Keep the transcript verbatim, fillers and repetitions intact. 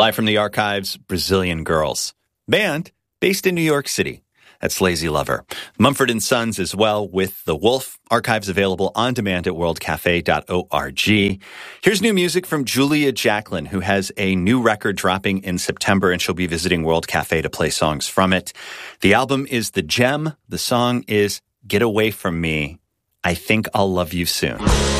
Live from the archives, Brazilian Girls. Band based in New York City. That's Lazy Lover. Mumford and Sons as well with The Wolf. Archives available on demand at world cafe dot org. Here's new music from Julia Jacklin, who has a new record dropping in September, and she'll be visiting World Cafe to play songs from it. The album is The Gem. The song is Get Away From Me. I Think I'll Love You Soon.